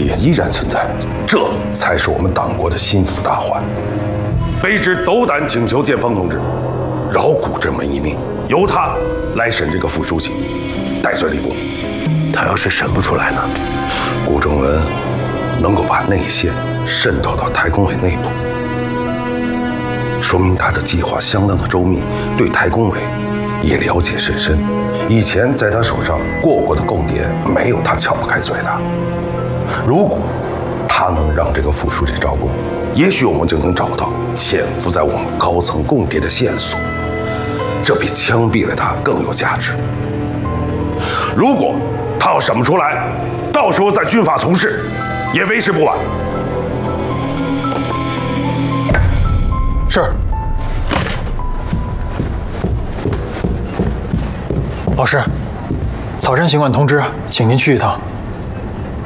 谍依然存在，这才是我们党国的心腹大患。卑职斗胆请求建方同志，饶古正文一命，由他来审这个副书记，戴罪立功。 他要是审不出来呢？ 古正文能够把内线渗透到台工委内部，说明他的计划相当的周密，对台工委也了解甚深。以前在他手上过的供点，没有他撬不开嘴的。如果他能让这个副书记招供，也许我们就能找到潜伏在我们高层供点的线索，这比枪毙了他更有价值。如果他要审不出来，到时候在军法从事也为时不晚。 是。老师，草山行馆通知，请您去一趟。